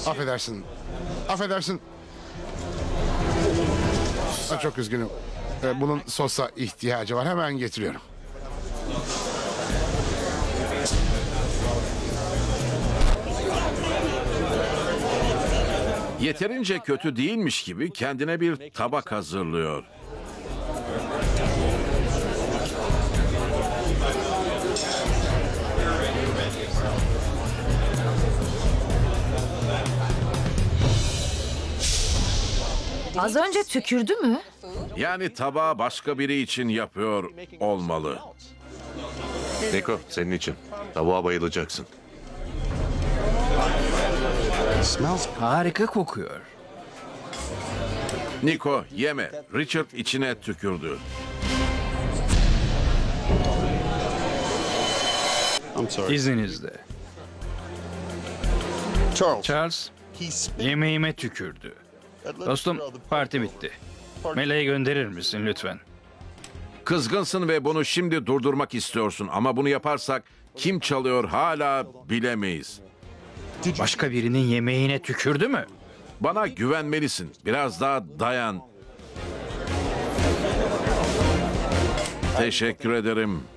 Affedersin. Affedersin. Çok üzgünüm. Bunun sosa ihtiyacı var. Hemen getiriyorum. Yeterince kötü değilmiş gibi kendine bir tabak hazırlıyor. Az önce tükürdü mü? Yani tabağı başka biri için yapıyor olmalı. Niko, senin için. Tavuğa bayılacaksın. Harika kokuyor. Niko yeme. Richard içine tükürdü. İzninizle. Charles, yemeğime tükürdü. Dostum, parti bitti. Meleği gönderir misin lütfen? Kızgınsın ve bunu şimdi durdurmak istiyorsun. Ama bunu yaparsak kim çalıyor hala bilemeyiz. Başka birinin yemeğine tükürdü mü? Bana güvenmelisin. Biraz daha dayan. Teşekkür ederim.